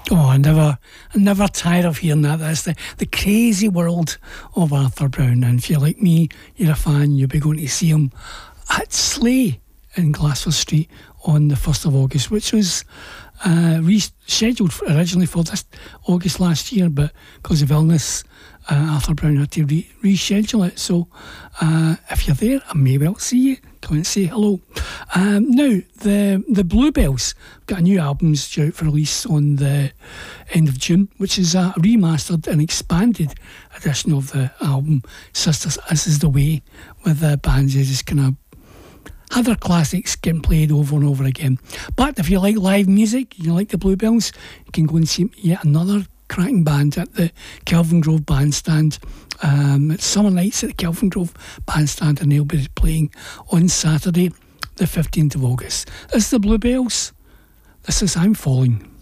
Oh, I never tire of hearing that. That's the crazy world of Arthur Brown. And if you're like me, you're a fan, you'll be going to see him at Slay in Glasgow Street on the 1st of August, which was rescheduled originally for this August last year, but because of illness, Arthur Brown had to reschedule it. So if you're there, I may well see you. Come and say hello. Now, the Bluebells got a new album due out for release on the end of June, which is a remastered and expanded edition of the album Sisters This Is The Way, with the bands who just kind of had their classics getting played over and over again. But if you like live music, you like the Bluebells, you can go and see yet another cracking band at the Kelvingrove Bandstand. It's summer nights at the Kelvingrove Bandstand, and they'll be playing on Saturday the 15th of August. This is the Bluebells. This is I'm Falling.